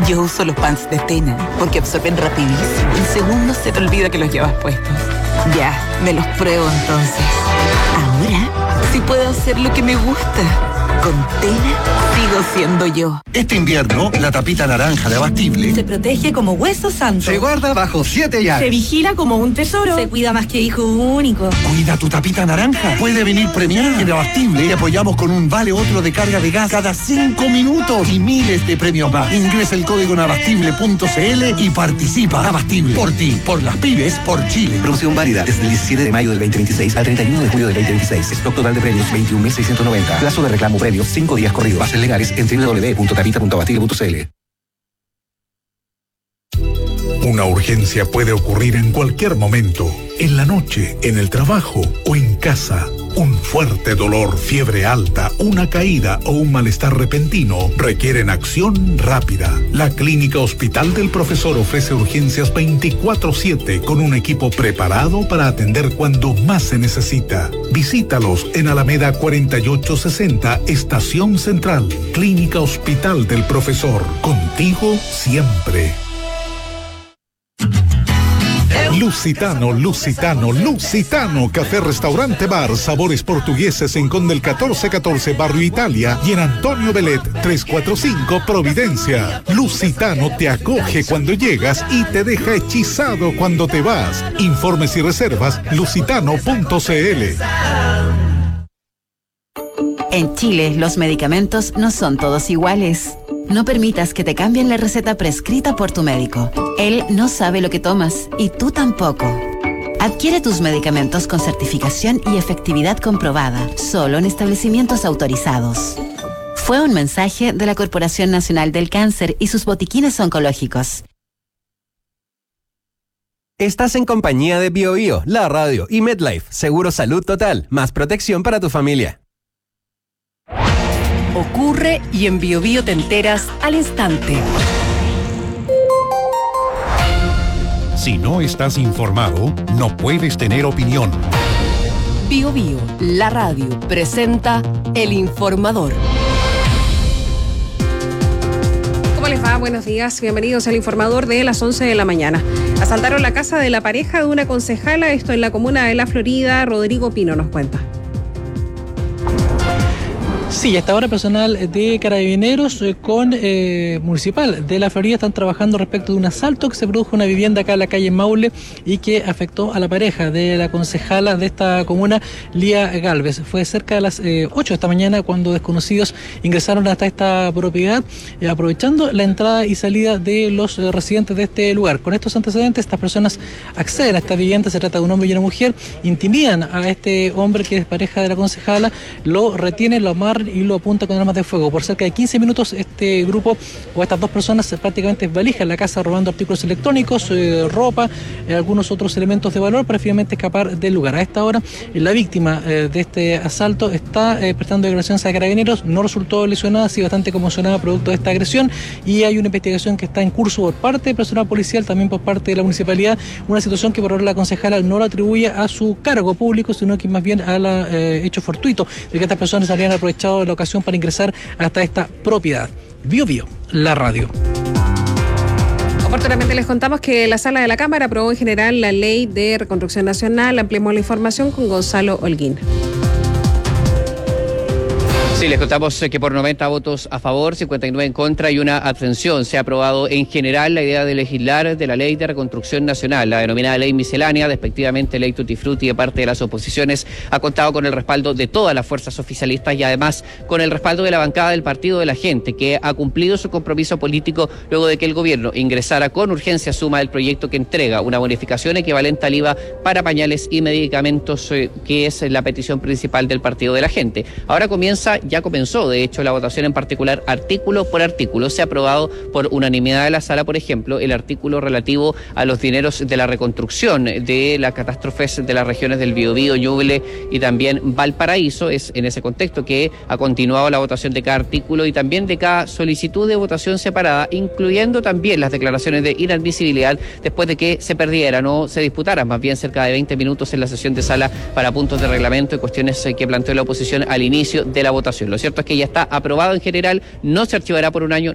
Yo uso los pants de Tena porque absorben rapidísimo. En segundos se te olvida que los llevas puestos. Ya, me los pruebo entonces. Ahora sí puedo hacer lo que me gusta. Con Tena sigo siendo yo. Este invierno, la tapita naranja de Abastible se protege como hueso santo. Se guarda bajo 7 llaves. Se vigila como un tesoro. Se cuida más que hijo único. Cuida tu tapita naranja. Puede venir premiada. En Abastible te apoyamos con un vale otro de carga de gas cada 5 minutos y miles de premios más. Ingresa el código en abastible.cl y participa. Abastible. Por ti, por las pymes, por Chile. Promoción válida desde el 17 de mayo del 2026 al 31 de julio del 2026. Stock total de premios 21.690. Plazo de reclamo premios 5 días corridos. Bases legales en www.tapita.abastible.cl. Una urgencia puede ocurrir en cualquier momento, en la noche, en el trabajo o en casa. Un fuerte dolor, fiebre alta, una caída o un malestar repentino requieren acción rápida. La Clínica Hospital del Profesor ofrece urgencias 24/7 con un equipo preparado para atender cuando más se necesita. Visítalos en Alameda 4860, Estación Central. Clínica Hospital del Profesor. Contigo siempre. Lusitano, Café Restaurante Bar, sabores portugueses en Conde el 1414, Barrio Italia, y en Antonio Belet 345, Providencia. Lusitano te acoge cuando llegas y te deja hechizado cuando te vas. Informes y reservas, lusitano.cl. En Chile, los medicamentos no son todos iguales. No permitas que te cambien la receta prescrita por tu médico. Él no sabe lo que tomas y tú tampoco. Adquiere tus medicamentos con certificación y efectividad comprobada, solo en establecimientos autorizados. Fue un mensaje de la Corporación Nacional del Cáncer y sus botiquines oncológicos. Estás en compañía de BioBio, la radio y MedLife, Seguro Salud Total, más protección para tu familia. Ocurre y en BioBio te enteras al instante. Si no estás informado, no puedes tener opinión. BioBio, la radio, presenta El Informador. ¿Cómo les va? Buenos días, bienvenidos al Informador de las 11 de la mañana. Asaltaron la casa de la pareja de una concejala, esto en la comuna de La Florida. Rodrigo Pino nos cuenta. Sí, hasta ahora personal de Carabineros con Municipal de La Florida están trabajando respecto de un asalto que se produjo en una vivienda acá en la calle Maule y que afectó a la pareja de la concejala de esta comuna, Lía Galvez. Fue cerca de las 8 de esta mañana cuando desconocidos ingresaron hasta esta propiedad, aprovechando la entrada y salida de los residentes de este lugar. Con estos antecedentes, estas personas acceden a esta vivienda, se trata de un hombre y una mujer, intimidan a este hombre que es pareja de la concejala, lo retienen, lo amarran y lo apunta con armas de fuego. Por cerca de 15 minutos este grupo o estas dos personas prácticamente valijan la casa robando artículos electrónicos, ropa, algunos otros elementos de valor para finalmente escapar del lugar. A esta hora la víctima de este asalto está prestando declaraciones a Carabineros, no resultó lesionada, sí bastante conmocionada producto de esta agresión, y hay una investigación que está en curso por parte del personal policial, también por parte de la municipalidad, una situación que por ahora la concejala no la atribuye a su cargo público, sino que más bien al hecho fortuito de que estas personas habrían aprovechado la ocasión para ingresar hasta esta propiedad. BioBio, la radio. Oportunamente les contamos que la Sala de la Cámara aprobó en general la Ley de Reconstrucción Nacional. Ampliemos la información con Gonzalo Holguín. Sí, les contamos que por 90 votos a favor, 59 en contra y una abstención se ha aprobado en general la idea de legislar de la Ley de Reconstrucción Nacional. La denominada Ley Miscelánea, despectivamente Ley Tutti Frutti de parte de las oposiciones, ha contado con el respaldo de todas las fuerzas oficialistas y además con el respaldo de la bancada del Partido de la Gente, que ha cumplido su compromiso político luego de que el gobierno ingresara con urgencia suma el proyecto que entrega una bonificación equivalente al IVA para pañales y medicamentos, que es la petición principal del Partido de la Gente. Ahora ya comenzó, de hecho, la votación en particular artículo por artículo. Se ha aprobado por unanimidad de la sala, por ejemplo, el artículo relativo a los dineros de la reconstrucción de las catástrofes de las regiones del Biobío, Ñuble y también Valparaíso. Es en ese contexto que ha continuado la votación de cada artículo y también de cada solicitud de votación separada, incluyendo también las declaraciones de inadmisibilidad después de que se perdieran o se disputaran más bien cerca de 20 minutos en la sesión de sala para puntos de reglamento y cuestiones que planteó la oposición al inicio de la votación. Lo cierto es que ya está aprobado en general, no se archivará por un año,